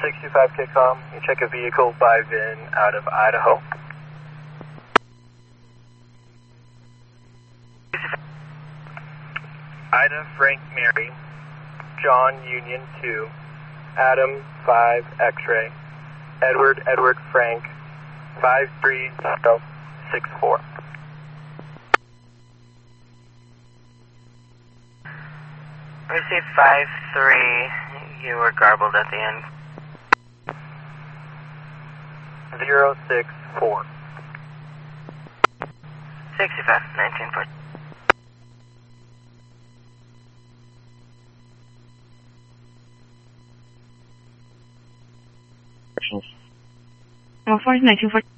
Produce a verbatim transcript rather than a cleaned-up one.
six two five K COM, you check a vehicle by V I N out of Idaho. Ida Frank Mary, John Union two, Adam five X-ray, Edward Edward Frank, five three zero six four. Receive five three, you were garbled at the end. zero six four. sixty-five, nineteen foot. Well, four nineteen foot.